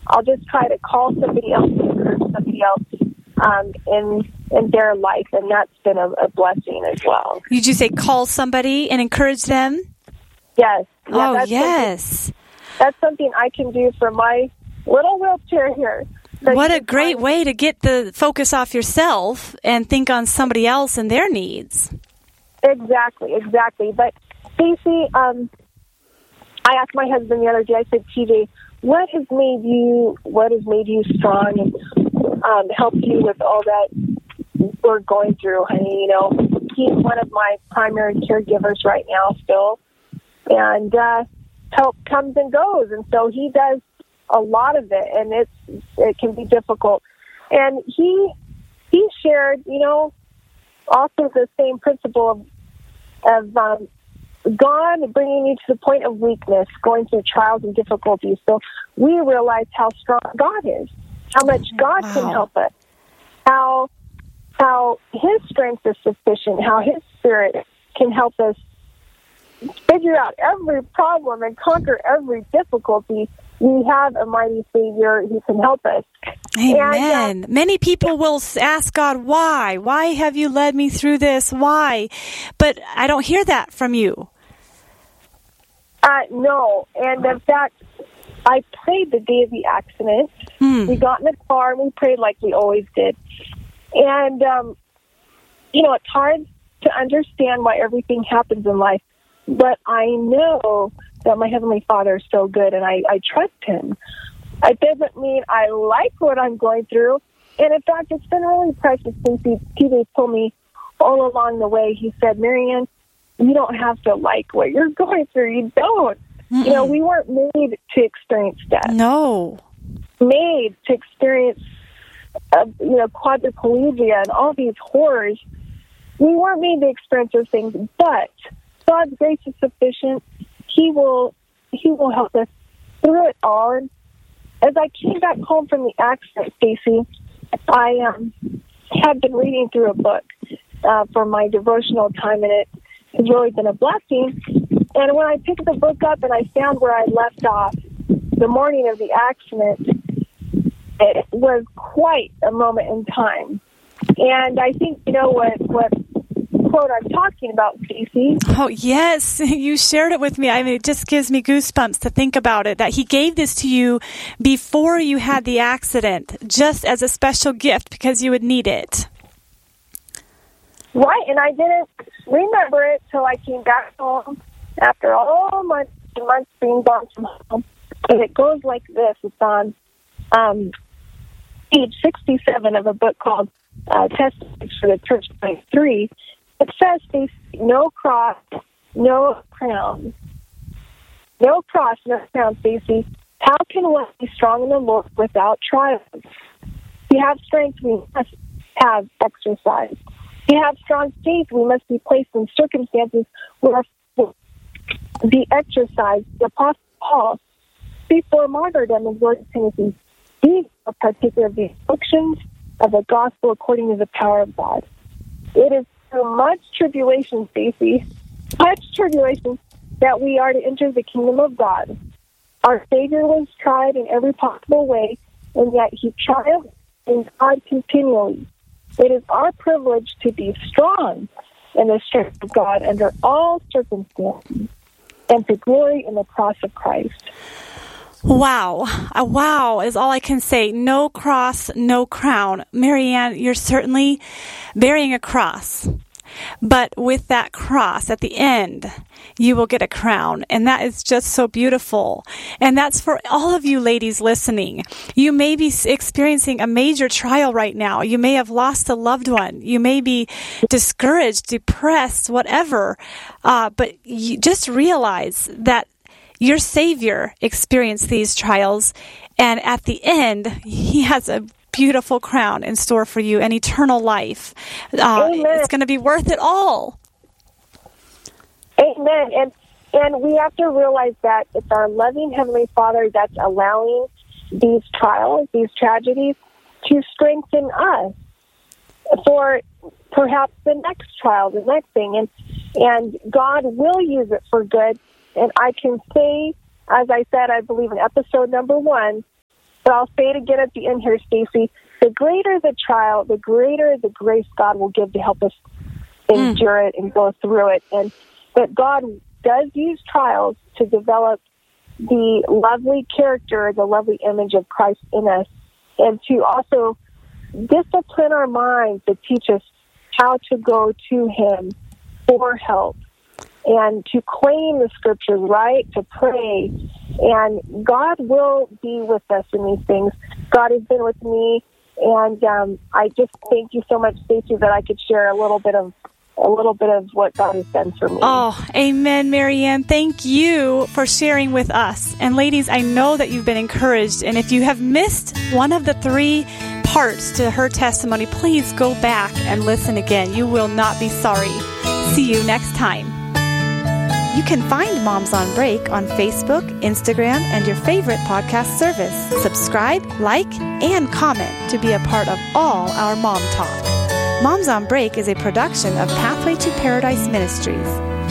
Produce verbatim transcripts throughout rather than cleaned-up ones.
I'll just try to call somebody else, encourage somebody else um, in in their life, and that's been a, a blessing as well. Did you say call somebody and encourage them? Yes. Yeah, oh, that's yes. Something, that's something I can do from my little wheelchair here. So what a great find- way to get the focus off yourself and think on somebody else and their needs. Exactly, exactly. But, Stacey, um, I asked my husband the other day, I said, T J, what has made you, what has made you strong and um, helped you with all that we're going through, honey? You know, he's one of my primary caregivers right now still. And uh, help comes and goes. And so he does a lot of it, and it's, it can be difficult. And he he shared, you know, also the same principle of, of um, God bringing you to the point of weakness, going through trials and difficulties. So we realize how strong God is, how much God wow. can help us, how how His strength is sufficient, how His Spirit can help us figure out every problem and conquer every difficulty. We have a mighty Savior who can help us. Amen. And, uh, Many people will ask God, why? Why have you led me through this? Why? But I don't hear that from you. Uh, no. And in fact, I prayed the day of the accident. Hmm. We got in the car and we prayed like we always did. And, um, you know, it's hard to understand why everything happens in life. But I know that my Heavenly Father is so good, and I, I trust Him. It doesn't mean I like what I'm going through. And in fact, it's been really precious since T J told me all along the way. He said, Marianne, you don't have to like what you're going through. You don't. Mm-mm. You know, we weren't made to experience death. No. Made to experience, uh, you know, quadriplegia and all these horrors. We weren't made to experience those things, but God's grace is sufficient. He will He will help us through it all. And as I came back home from the accident, Stacey, I um, had been reading through a book uh, for my devotional time, and it has really been a blessing. And when I picked the book up and I found where I left off the morning of the accident, it was quite a moment in time. And I think, you know, what what quote I'm talking about, Stacey. Oh, yes. You shared it with me. I mean, it just gives me goosebumps to think about it, that He gave this to you before you had the accident, just as a special gift because you would need it. Right, and I didn't remember it till I came back home after all months and months being gone from home. And it goes like this. It's on um, page sixty-seven of a book called uh, Testimonies for the Church twenty-three. It says, no cross, no crown. No cross, no crown, Stacey. How can one be strong in the Lord without trials? To have strength, we must have exercise. To have strong faith, we must be placed in circumstances where the exercise, the Apostle Paul, before martyrdom, exhorted Timothy, be a partaker of the afflictions of the gospel according to the power of God. It is through much tribulation, Stacey, much tribulation, that we are to enter the kingdom of God. Our Savior was tried in every possible way, and yet He triumphed in God continually. It is our privilege to be strong in the strength of God under all circumstances, and to glory in the cross of Christ. Wow. Uh, wow is all I can say. No cross, no crown. Marianne, you're certainly bearing a cross. But with that cross at the end, you will get a crown. And that is just so beautiful. And that's for all of you ladies listening. You may be experiencing a major trial right now. You may have lost a loved one. You may be discouraged, depressed, whatever. Uh, but you just realize that your Savior experienced these trials, and at the end, He has a beautiful crown in store for you, an eternal life. Uh, it's going to be worth it all. Amen. And and we have to realize that it's our loving Heavenly Father that's allowing these trials, these tragedies, to strengthen us for perhaps the next trial, the next thing. And and God will use it for good. And I can say, as I said, I believe in episode number one, But I'll say it again at the end here, Stacy. The greater the trial, the greater the grace God will give to help us endure mm. it and go through it. And that God does use trials to develop the lovely character, the lovely image of Christ in us, and to also discipline our minds to teach us how to go to Him for help and to claim the Scriptures, right, to pray. And God will be with us in these things. God has been with me, and um, I just thank you so much, Stacey, that I could share a little bit of a little bit of what God has done for me. Oh, amen, Marianne. Thank you for sharing with us. And ladies, I know that you've been encouraged. And if you have missed one of the three parts to her testimony, please go back and listen again. You will not be sorry. See you next time. You can find Moms on Break on Facebook, Instagram, and your favorite podcast service. Subscribe, like, and comment to be a part of all our Mom Talk. Moms on Break is a production of Pathway to Paradise Ministries.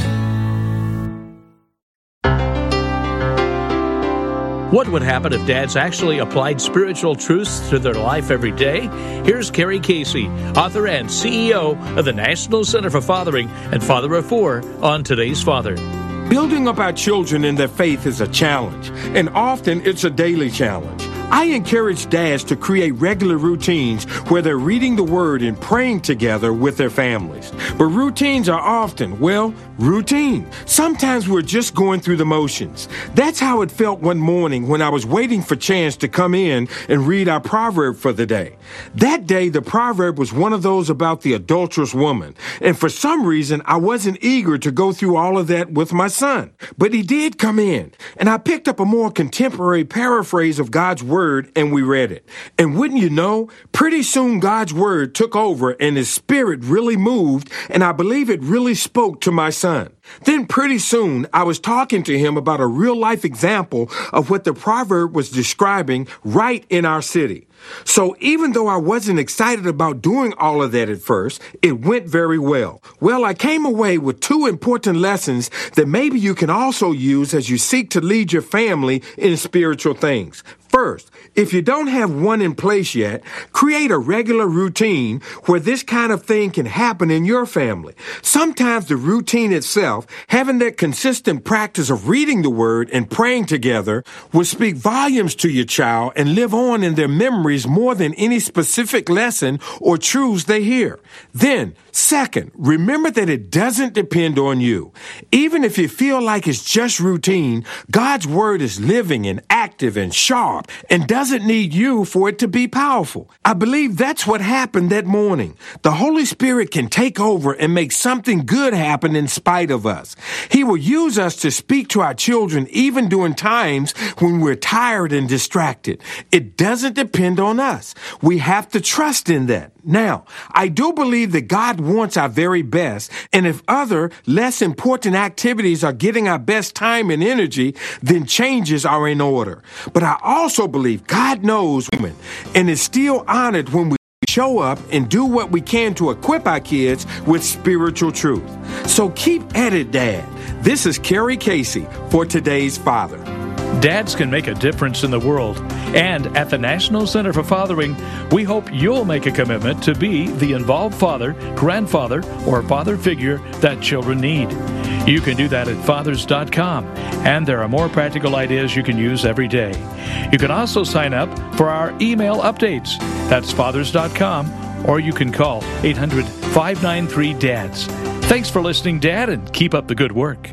What would happen if dads actually applied spiritual truths to their life every day? Here's Carrie Casey, author and C E O of the National Center for Fathering and Father of Four, on Today's Father. Building up our children in their faith is a challenge, and often it's a daily challenge. I encourage dads to create regular routines where they're reading the Word and praying together with their families. But routines are often, well, routine. Sometimes we're just going through the motions. That's how it felt one morning when I was waiting for Chance to come in and read our proverb for the day. That day, the proverb was one of those about the adulterous woman. And for some reason, I wasn't eager to go through all of that with my son. But he did come in, and I picked up a more contemporary paraphrase of God's Word, and we read it. And wouldn't you know, pretty soon God's Word took over and His Spirit really moved, and I believe it really spoke to my son. Then pretty soon I was talking to him about a real-life example of what the proverb was describing right in our city. So even though I wasn't excited about doing all of that at first, it went very well. Well, I came away with two important lessons that maybe you can also use as you seek to lead your family in spiritual things. First, if you don't have one in place yet, create a regular routine where this kind of thing can happen in your family. Sometimes the routine itself, having that consistent practice of reading the Word and praying together, will speak volumes to your child and live on in their memories more than any specific lesson or truths they hear. Then, second, remember that it doesn't depend on you. Even if you feel like it's just routine, God's Word is living and active and sharp and doesn't need you for it to be powerful. I believe that's what happened that morning. The Holy Spirit can take over and make something good happen in spite of us. He will use us to speak to our children even during times when we're tired and distracted. It doesn't depend on us. We have to trust in that. Now, I do believe that God wants our very best, and if other, less important activities are getting our best time and energy, then changes are in order. But I also believe God knows women and is still honored when we show up and do what we can to equip our kids with spiritual truth. So keep at it, Dad. This is Carrie Casey for Today's Father. Dads can make a difference in the world. And at the National Center for Fathering, we hope you'll make a commitment to be the involved father, grandfather, or father figure that children need. You can do that at fathers dot com, and there are more practical ideas you can use every day. You can also sign up for our email updates. That's fathers dot com, or you can call eight hundred, five nine three, D A D S. Thanks for listening, Dad, and keep up the good work.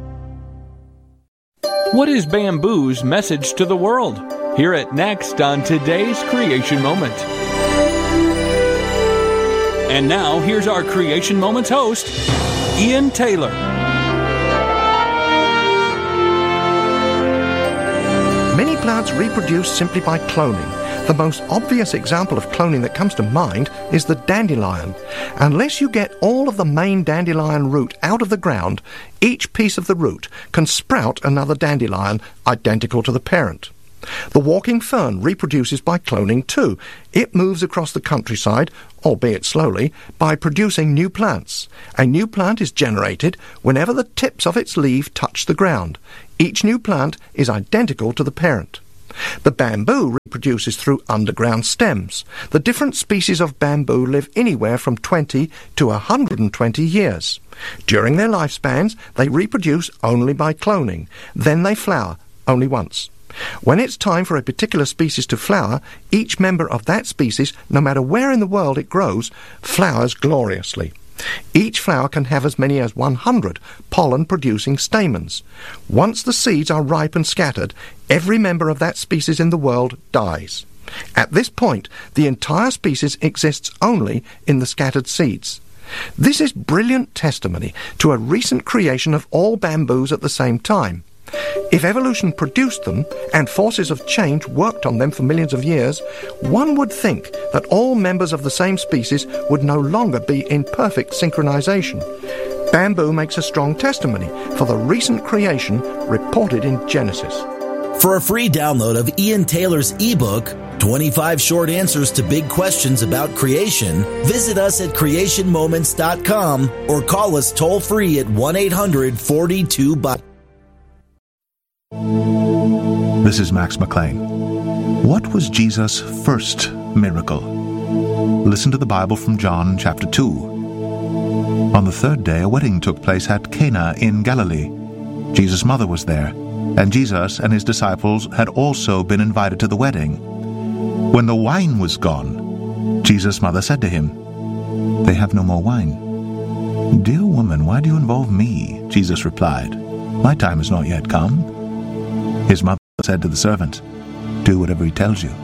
What is bamboo's message to the world? Hear it next on Today's Creation Moment. And now, here's our Creation Moments host, Ian Taylor. Many plants reproduce simply by cloning. The most obvious example of cloning that comes to mind is the dandelion. Unless you get all of the main dandelion root out of the ground, each piece of the root can sprout another dandelion identical to the parent. The walking fern reproduces by cloning too. It moves across the countryside, albeit slowly, by producing new plants. A new plant is generated whenever the tips of its leaf touch the ground. Each new plant is identical to the parent. The bamboo reproduces through underground stems. The different species of bamboo live anywhere from twenty to one hundred twenty years. During their lifespans, they reproduce only by cloning. Then they flower, only once. When it's time for a particular species to flower, each member of that species, no matter where in the world it grows, flowers gloriously. Each flower can have as many as one hundred pollen-producing stamens. Once the seeds are ripe and scattered, every member of that species in the world dies. At this point, the entire species exists only in the scattered seeds. This is brilliant testimony to a recent creation of all bamboos at the same time. If evolution produced them, and forces of change worked on them for millions of years, one would think that all members of the same species would no longer be in perfect synchronization. Bamboo makes a strong testimony for the recent creation reported in Genesis. For a free download of Ian Taylor's ebook, twenty-five Short Answers to Big Questions About Creation, visit us at creation moments dot com or call us toll-free at one eight hundred forty-two B Y B L E. This is Max McLean. What was Jesus' first miracle? Listen to the Bible from John chapter two. On the third day, a wedding took place at Cana in Galilee. Jesus' mother was there, and Jesus and his disciples had also been invited to the wedding. When the wine was gone, Jesus' mother said to him, "They have no more wine." "Dear woman, why do you involve me?" Jesus replied. "My time has not yet come." His mother said to the servants, "Do whatever he tells you."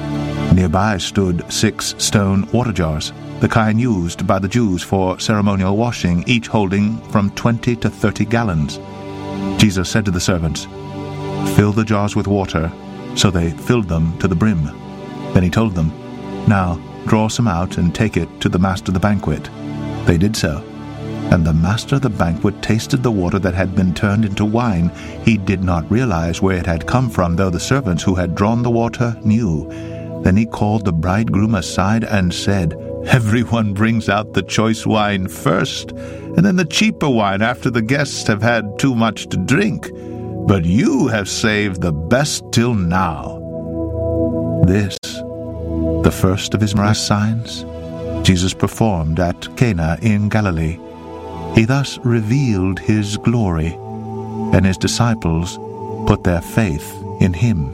Nearby stood six stone water jars, the kind used by the Jews for ceremonial washing, each holding from twenty to thirty gallons. Jesus said to the servants, "Fill the jars with water." So they filled them to the brim. Then he told them, "Now draw some out and take it to the master of the banquet." They did so. And the master of the banquet tasted the water that had been turned into wine. He did not realize where it had come from, though the servants who had drawn the water knew. Then he called the bridegroom aside and said, "Everyone brings out the choice wine first, and then the cheaper wine after the guests have had too much to drink. But you have saved the best till now." This, the first of his miraculous signs, Jesus performed at Cana in Galilee. He thus revealed his glory, and his disciples put their faith in him.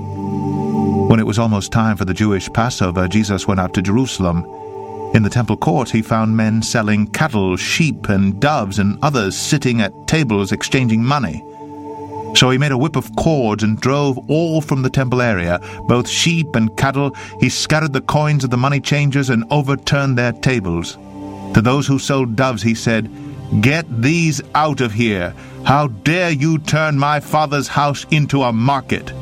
When it was almost time for the Jewish Passover, Jesus went up to Jerusalem. In the temple court he found men selling cattle, sheep, and doves, and others sitting at tables exchanging money. So he made a whip of cords and drove all from the temple area, both sheep and cattle. He scattered the coins of the money changers and overturned their tables. To those who sold doves he said, "Get these out of here. How dare you turn my Father's house into a market?"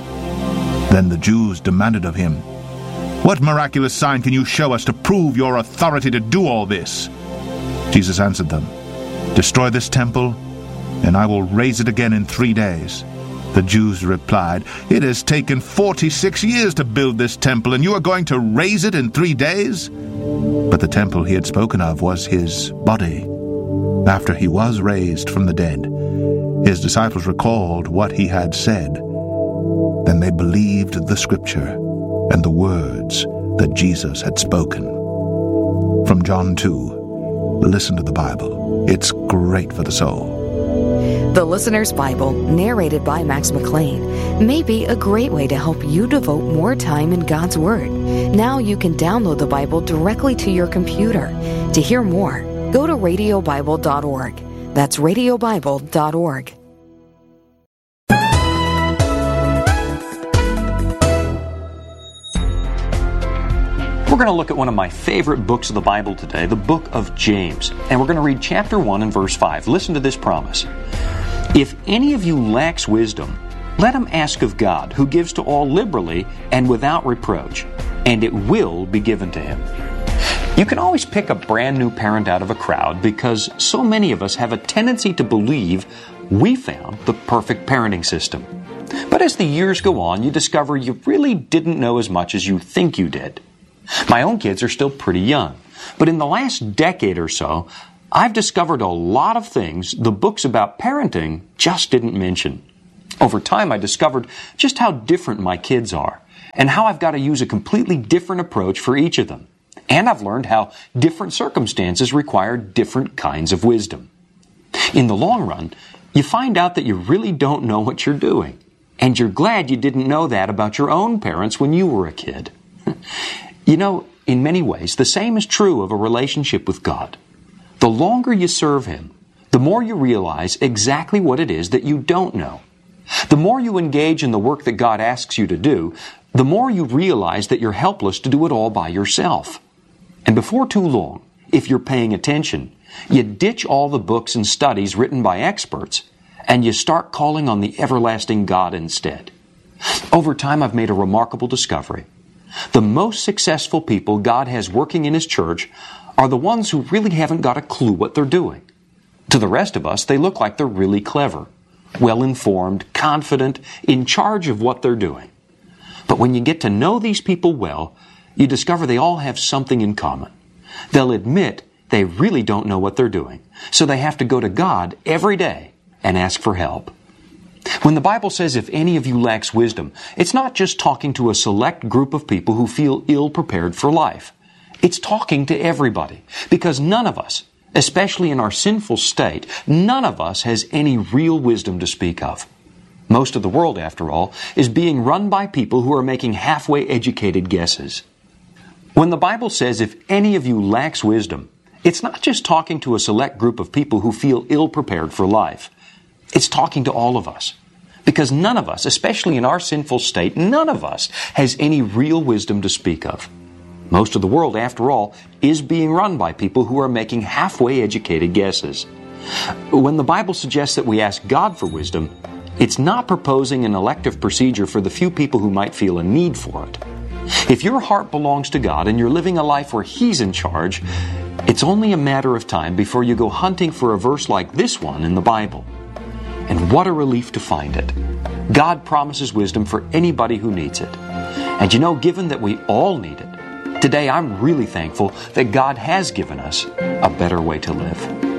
Then the Jews demanded of him, "What miraculous sign can you show us to prove your authority to do all this?" Jesus answered them, "Destroy this temple, and I will raise it again in three days." The Jews replied, "It has taken forty-six years to build this temple, and you are going to raise it in three days?" But the temple he had spoken of was his body. After he was raised from the dead, his disciples recalled what he had said. Then they believed the scripture and the words that Jesus had spoken. From John two, listen to the Bible. It's great for the soul. The Listener's Bible, narrated by Max McLean, may be a great way to help you devote more time in God's Word. Now you can download the Bible directly to your computer. To hear more, go to radio bible dot org. That's radio bible dot org. We're going to look at one of my favorite books of the Bible today, the book of James. And we're going to read chapter one and verse five. Listen to this promise. "If any of you lacks wisdom, let him ask of God, who gives to all liberally and without reproach, and it will be given to him." You can always pick a brand new parent out of a crowd because so many of us have a tendency to believe we found the perfect parenting system. But as the years go on, you discover you really didn't know as much as you think you did. My own kids are still pretty young, but in the last decade or so, I've discovered a lot of things the books about parenting just didn't mention. Over time, I discovered just how different my kids are and how I've got to use a completely different approach for each of them. And I've learned how different circumstances require different kinds of wisdom. In the long run, you find out that you really don't know what you're doing. And you're glad you didn't know that about your own parents when you were a kid. You know, in many ways, the same is true of a relationship with God. The longer you serve Him, the more you realize exactly what it is that you don't know. The more you engage in the work that God asks you to do, the more you realize that you're helpless to do it all by yourself. And before too long, if you're paying attention, you ditch all the books and studies written by experts, and you start calling on the everlasting God instead. Over time, I've made a remarkable discovery. The most successful people God has working in His church are the ones who really haven't got a clue what they're doing. To the rest of us, they look like they're really clever, well-informed, confident, in charge of what they're doing. But when you get to know these people well, you discover they all have something in common. They'll admit they really don't know what they're doing, so they have to go to God every day and ask for help. When the Bible says, if any of you lacks wisdom, it's not just talking to a select group of people who feel ill-prepared for life. It's talking to everybody, because none of us, especially in our sinful state, none of us has any real wisdom to speak of. Most of the world, after all, is being run by people who are making halfway educated guesses. When the Bible says, if any of you lacks wisdom, it's not just talking to a select group of people who feel ill-prepared for life. It's talking to all of us. Because none of us, especially in our sinful state, none of us has any real wisdom to speak of. Most of the world, after all, is being run by people who are making halfway educated guesses. When the Bible suggests that we ask God for wisdom, it's not proposing an elective procedure for the few people who might feel a need for it. If your heart belongs to God and you're living a life where He's in charge, it's only a matter of time before you go hunting for a verse like this one in the Bible. And what a relief to find it. God promises wisdom for anybody who needs it. And you know, given that we all need it, today I'm really thankful that God has given us a better way to live.